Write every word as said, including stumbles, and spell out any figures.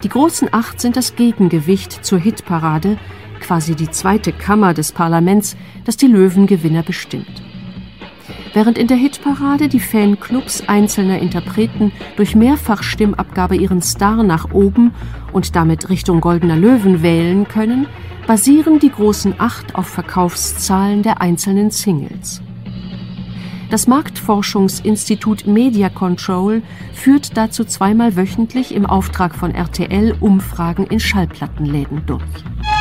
Die großen Acht sind das Gegengewicht zur Hitparade, quasi die zweite Kammer des Parlaments, das die Löwen-Gewinner bestimmt. Während in der Hitparade die Fanclubs einzelner Interpreten durch Mehrfachstimmabgabe ihren Star nach oben und damit Richtung Goldener Löwen wählen können, basieren die großen Acht auf Verkaufszahlen der einzelnen Singles. Das Marktforschungsinstitut Media Control führt dazu zweimal wöchentlich im Auftrag von R T L Umfragen in Schallplattenläden durch.